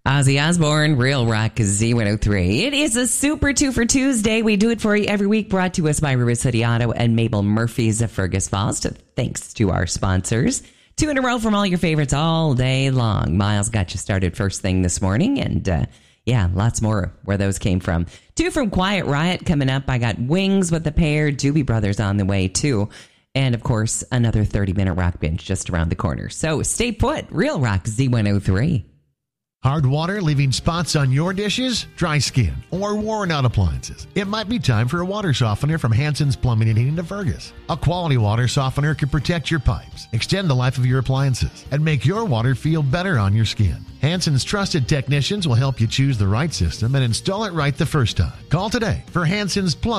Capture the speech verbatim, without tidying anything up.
Ozzy Osbourne, Real Rock Z one oh three. It is a super two for Tuesday. We do it for you every week, brought to us by River City Auto and Mabel Murphy's of Fergus Falls. Thanks to our sponsors. Two in a row from all your favorites all day long. Miles got you started first thing this morning, and uh, yeah, lots more where those came from. Two from Quiet Riot coming up. I got Wings with the pair, Doobie Brothers on the way too. And of course, another thirty-minute rock binge just around the corner. So stay put. Real Rock Z one oh three. Hard water leaving spots on your dishes, dry skin, or worn out appliances? It might be time for a water softener from Hansen's Plumbing and Heating of Fergus. A quality water softener can protect your pipes, extend the life of your appliances, and make your water feel better on your skin. Hansen's trusted technicians will help you choose the right system and install it right the first time. Call today for Hansen's Plumbing